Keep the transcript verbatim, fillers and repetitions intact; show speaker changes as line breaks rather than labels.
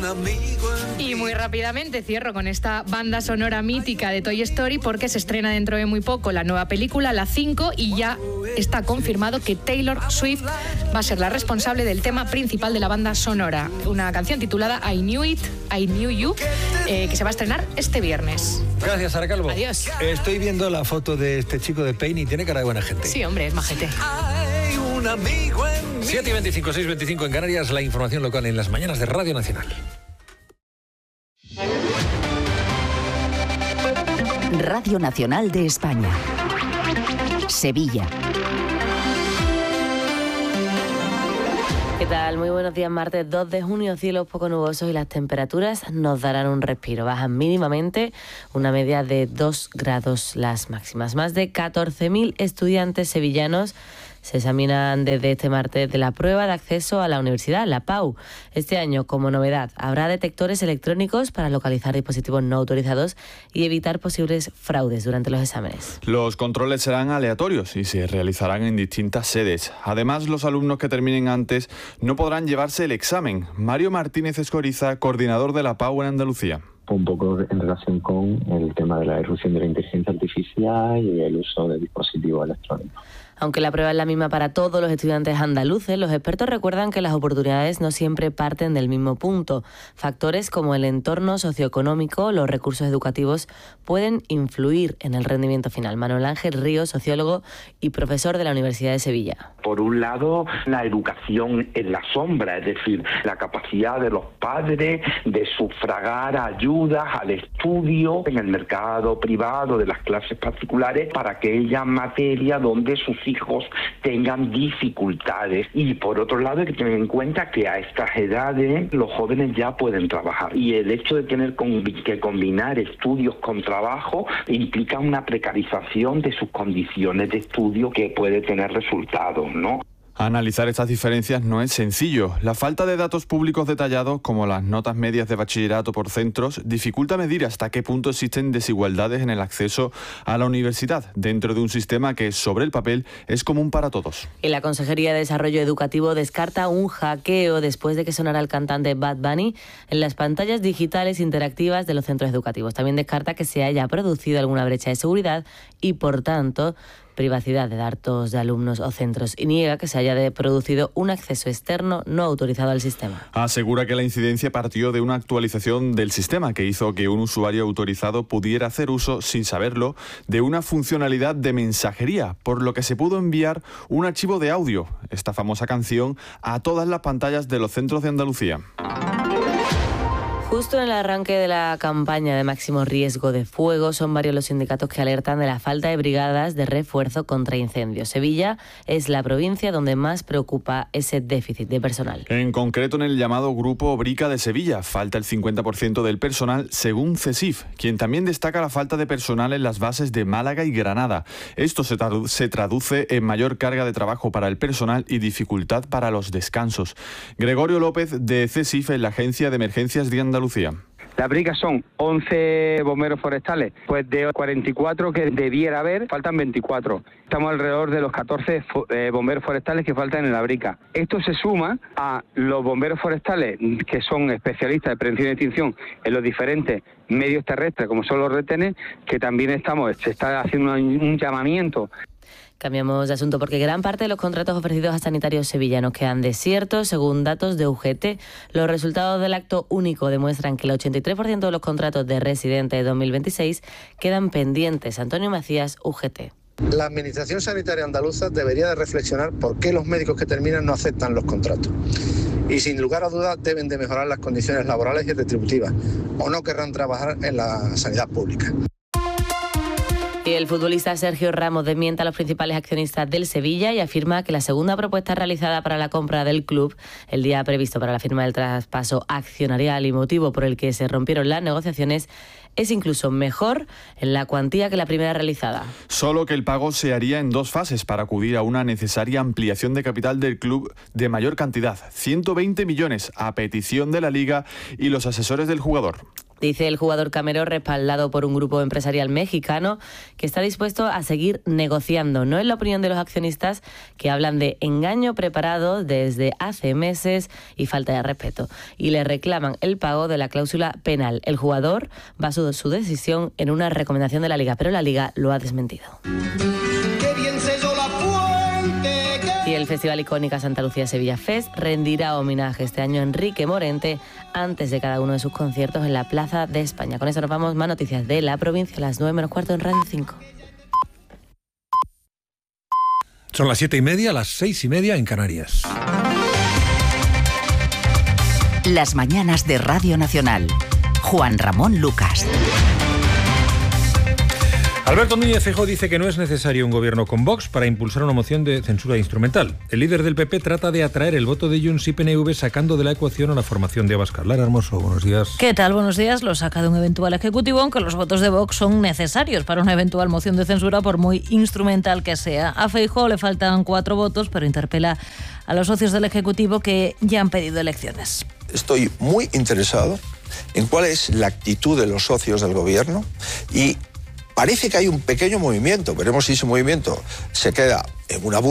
Y muy rápidamente cierro con esta banda sonora mítica de Toy Story, porque se estrena dentro de muy poco la nueva película, la cinco, y ya está confirmado que Taylor Swift va a ser la responsable del tema principal de la banda sonora, una canción titulada I Knew It, I Knew You, eh, que se va a estrenar este viernes.
Gracias, Sara Calvo.
Adiós.
Estoy viendo la foto de este chico de Pain y tiene cara de buena gente.
Sí, hombre, es majete.
Hay un amigo en mí. siete y veinticinco, seis y veinticinco en Canarias, la información local en las mañanas de Radio Nacional.
Radio Nacional de España. Sevilla.
¿Qué tal? Muy buenos días, martes dos de junio, cielos poco nubosos y las temperaturas nos darán un respiro. Bajan mínimamente, una media de dos grados las máximas. Más de catorce mil estudiantes sevillanos se examinan desde este martes de la prueba de acceso a la universidad, la P A U. Este año, como novedad, habrá detectores electrónicos para localizar dispositivos no autorizados y evitar posibles fraudes durante los exámenes.
Los controles serán aleatorios y se realizarán en distintas sedes. Además, los alumnos que terminen antes no podrán llevarse el examen. Mario Martínez Escoriza, coordinador de la P A U en Andalucía.
Un poco en relación con el tema de la irrupción de la inteligencia artificial y el uso de dispositivos electrónicos.
Aunque la prueba es la misma para todos los estudiantes andaluces, los expertos recuerdan que las oportunidades no siempre parten del mismo punto. Factores como el entorno socioeconómico, los recursos educativos pueden influir en el rendimiento final. Manuel Ángel Ríos, sociólogo y profesor de la Universidad de Sevilla.
Por un lado, la educación en la sombra, es decir, la capacidad de los padres de sufragar ayudas al estudio en el mercado privado de las clases particulares para aquella materia donde sus hijos tengan dificultades. Y por otro lado hay que tener en cuenta que a estas edades los jóvenes ya pueden trabajar, y el hecho de tener que combinar estudios con trabajo implica una precarización de sus condiciones de estudio que puede tener resultados, ¿no?
Analizar estas diferencias no es sencillo. La falta de datos públicos detallados, como las notas medias de bachillerato por centros, dificulta medir hasta qué punto existen desigualdades en el acceso a la universidad, dentro de un sistema que, sobre el papel, es común para todos.
Y la Consejería de Desarrollo Educativo descarta un hackeo después de que sonara el cantante Bad Bunny en las pantallas digitales interactivas de los centros educativos. También descarta que se haya producido alguna brecha de seguridad y, por tanto, privacidad de datos de alumnos o centros, y niega que se haya de producido un acceso externo no autorizado al sistema.
Asegura que la incidencia partió de una actualización del sistema que hizo que un usuario autorizado pudiera hacer uso, sin saberlo, de una funcionalidad de mensajería, por lo que se pudo enviar un archivo de audio, esta famosa canción, a todas las pantallas de los centros de Andalucía.
Justo en el arranque de la campaña de máximo riesgo de fuego, son varios los sindicatos que alertan de la falta de brigadas de refuerzo contra incendios. Sevilla es la provincia donde más preocupa ese déficit de personal.
En concreto, en el llamado Grupo Brica de Sevilla, falta el cincuenta por ciento del personal, según CESIF, quien también destaca la falta de personal en las bases de Málaga y Granada. Esto se, tradu- se traduce en mayor carga de trabajo para el personal y dificultad para los descansos. Gregorio López, de CESIF, en la Agencia de Emergencias de Andalucía.
Las brigas son once bomberos forestales, pues de cuarenta y cuatro que debiera haber, faltan veinticuatro. Estamos alrededor de los catorce eh, bomberos forestales que faltan en la brica. Esto se suma a los bomberos forestales que son especialistas de prevención y extinción en los diferentes medios terrestres, como son los retenes, que también estamos, se está haciendo un, un llamamiento.
Cambiamos de asunto porque gran parte de los contratos ofrecidos a sanitarios sevillanos quedan desiertos. Según datos de U G T, los resultados del acto único demuestran que el ochenta y tres por ciento de los contratos de residentes de dos mil veintiséis quedan pendientes. Antonio Macías, U G T.
La Administración Sanitaria Andaluza debería de reflexionar por qué los médicos que terminan no aceptan los contratos. Y sin lugar a dudas deben de mejorar las condiciones laborales y retributivas, o no querrán trabajar en la sanidad pública.
Y el futbolista Sergio Ramos desmiente a los principales accionistas del Sevilla y afirma que la segunda propuesta realizada para la compra del club, el día previsto para la firma del traspaso accionarial y motivo por el que se rompieron las negociaciones, es incluso mejor en la cuantía que la primera realizada.
Solo que el pago se haría en dos fases para acudir a una necesaria ampliación de capital del club de mayor cantidad, ciento veinte millones, a petición de la Liga y los asesores del jugador.
Dice el jugador Camero, respaldado por un grupo empresarial mexicano, que está dispuesto a seguir negociando. No es la opinión de los accionistas, que hablan de engaño preparado desde hace meses y falta de respeto. Y le reclaman el pago de la cláusula penal. El jugador basó su decisión en una recomendación de la Liga, pero la Liga lo ha desmentido. ¡Qué bien selló la fuente! Y el Festival Icónica Santa Lucía Sevilla Fest rendirá homenaje este año a Enrique Morente antes de cada uno de sus conciertos en la Plaza de España. Con eso nos vamos. Más noticias de la provincia a las nueve menos cuarto en Radio cinco.
Son las siete y media, las seis y media en Canarias.
Las mañanas de Radio Nacional. Juan Ramón Lucas.
Alberto Núñez Feijóo dice que no es necesario un gobierno con Vox para impulsar una moción de censura instrumental. El líder del P P trata de atraer el voto de Junts y P N V sacando de la ecuación a la formación de Abascal. Lara Hermoso, buenos días.
¿Qué tal? Buenos días. Lo saca de un eventual ejecutivo, aunque los votos de Vox son necesarios para una eventual moción de censura, por muy instrumental que sea. A Feijóo le faltan cuatro votos, pero interpela a los socios del ejecutivo que ya han pedido elecciones.
Estoy muy interesado en cuál es la actitud de los socios del gobierno y parece que hay un pequeño movimiento. Veremos si ese movimiento se queda en una